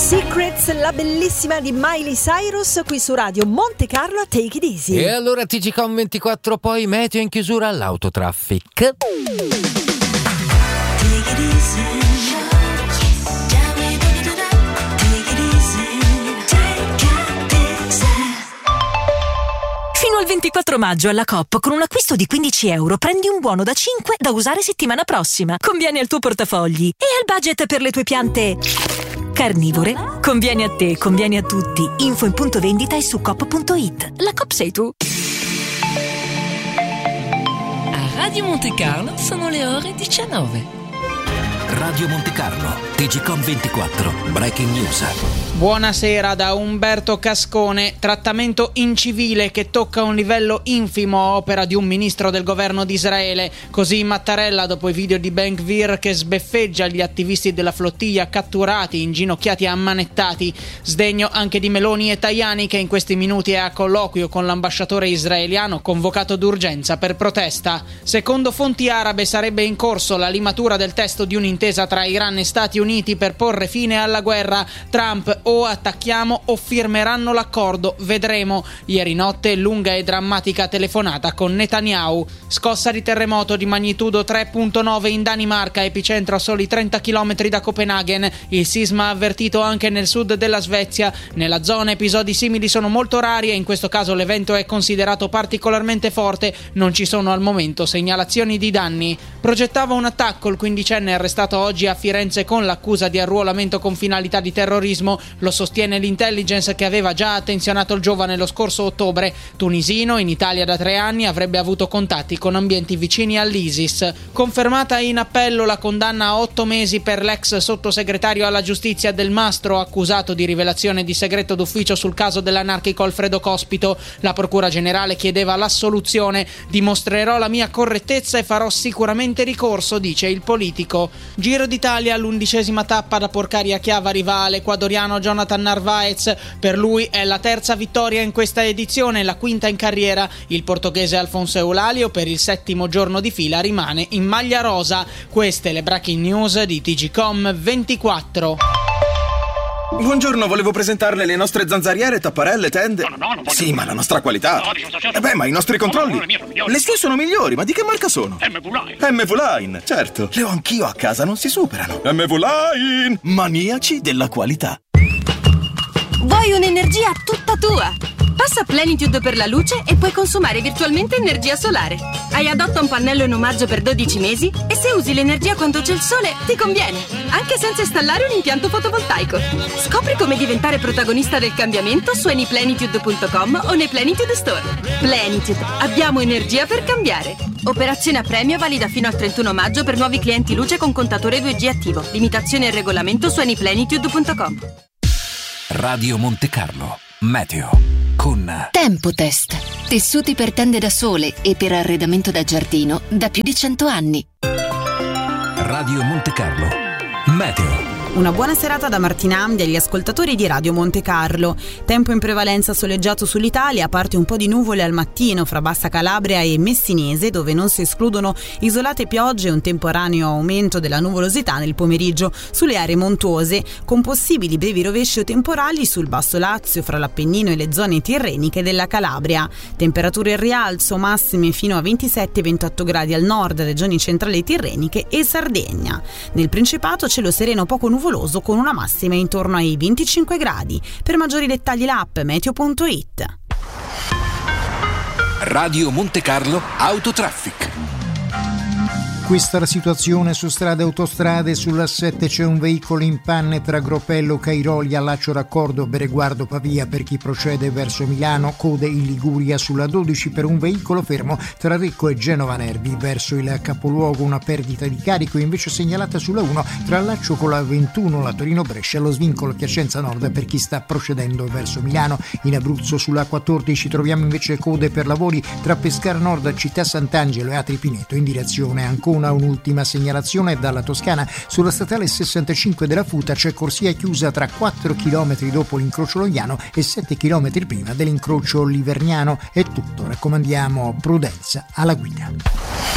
Secrets, la bellissima di Miley Cyrus, qui su Radio Monte Carlo a Take It Easy. E allora TGcom 24, poi meteo in chiusura all'autotraffic. Take it easy. Fino al 24 maggio alla Coop con un acquisto di €15 prendi un buono da 5 da usare settimana prossima. Conviene al tuo portafogli e al budget per le tue piante carnivore. Conviene a te, conviene a tutti. Info in punto vendita e su coop.it. La Coop sei tu. A Radio Monte Carlo sono le ore 19. Radio Monte Carlo, TGcom 24, Breaking News. Buonasera da Umberto Cascone. Trattamento incivile che tocca un livello infimo a opera di un ministro del governo di Israele. Così Mattarella dopo i video di Ben Gvir che sbeffeggia gli attivisti della flottiglia catturati, inginocchiati e ammanettati. Sdegno anche di Meloni e Tajani che in questi minuti è a colloquio con l'ambasciatore israeliano convocato d'urgenza per protesta. Secondo fonti arabe sarebbe in corso la limatura del testo di un'intesa tra Iran e Stati Uniti per porre fine alla guerra. Trump: o attacchiamo o firmeranno l'accordo, vedremo. Ieri notte lunga e drammatica telefonata con Netanyahu. Scossa di terremoto di magnitudo 3.9 in Danimarca, epicentro a soli 30 km da Copenaghen. Il sisma avvertito anche nel sud della Svezia. Nella zona episodi simili sono molto rari e in questo caso l'evento è considerato particolarmente forte. Non ci sono al momento segnalazioni di danni. Progettava un attacco il quindicenne arrestato oggi a Firenze con l'accusa di arruolamento con finalità di terrorismo. Lo sostiene l'intelligence che aveva già attenzionato il giovane lo scorso ottobre. Tunisino, in Italia da 3 anni, avrebbe avuto contatti con ambienti vicini all'ISIS. Confermata in appello la condanna a 8 mesi per l'ex sottosegretario alla giustizia Del Mastro, accusato di rivelazione di segreto d'ufficio sul caso dell'anarchico Alfredo Cospito. La procura generale chiedeva l'assoluzione. Dimostrerò la mia correttezza e farò sicuramente ricorso, dice il politico. Giro d'Italia, l'11ª tappa da Porcaria Chiava arriva all'ecuadoriano Jonathan Narvaez. Per lui è la terza vittoria in questa edizione, la quinta in carriera. Il portoghese Alfonso Eulalio per il 7° giorno di fila rimane in maglia rosa. Queste le breaking news di TGcom 24. Buongiorno, volevo presentarle le nostre zanzariere, tapparelle, tende. No, non voglio. Sì, ma la nostra qualità. Ma i nostri controlli. No, le mie sono migliori. Le sue sono migliori, ma di che marca sono? MV-Line. Certo. Le ho anch'io a casa, non si superano. MV-Line. Maniaci della qualità. Vuoi un'energia tutta tua? Passa Plenitude per la luce e puoi consumare virtualmente energia solare. Hai adotta un pannello in omaggio per 12 mesi e se usi l'energia quando c'è il sole ti conviene, anche senza installare un impianto fotovoltaico. Scopri come diventare protagonista del cambiamento su anyplenitude.com o nei Plenitude Store. Plenitude, abbiamo energia per cambiare. Operazione a premio valida fino al 31 maggio per nuovi clienti luce con contatore 2G attivo. Limitazioni e regolamento su anyplenitude.com. Radio Monte Carlo, meteo con Tempotest, tessuti per tende da sole e per arredamento da giardino da più di 100 anni. Radio Monte Carlo, meteo. Una buona serata da Martina Amdi agli ascoltatori di Radio Monte Carlo. Tempo in prevalenza soleggiato sull'Italia, a parte un po' di nuvole al mattino fra Bassa Calabria e Messinese, dove non si escludono isolate piogge e un temporaneo aumento della nuvolosità nel pomeriggio sulle aree montuose, con possibili brevi rovesci o temporali sul Basso Lazio, fra l'Appennino e le zone tirreniche della Calabria. Temperature in rialzo, massime fino a 27-28 gradi al nord, regioni centrali tirreniche e Sardegna. Nel Principato cielo sereno poco nuvoloso con una massima intorno ai 25 gradi. Per maggiori dettagli l'app meteo.it. Radio Monte Carlo Autotraffic. Questa è la situazione su strade e autostrade. Sulla 7 c'è un veicolo in panne tra Gropello, Cairoli, Allaccio Raccordo, Bereguardo, Pavia per chi procede verso Milano, code in Liguria. Sulla 12 per un veicolo fermo tra Recco e Genova Nervi verso il capoluogo, una perdita di carico invece segnalata sulla 1 tra Allaccio con la 21, la Torino-Brescia, lo svincolo Piacenza Nord per chi sta procedendo verso Milano. In Abruzzo sulla 14 troviamo invece code per lavori tra Pescara Nord, Città Sant'Angelo e Atri Pineto in direzione Ancona. Un'ultima segnalazione dalla Toscana: sulla statale 65 della Futa c'è corsia chiusa tra 4 km dopo l'incrocio Logliano e 7 km prima dell'incrocio Liverniano. È tutto, raccomandiamo prudenza alla guida.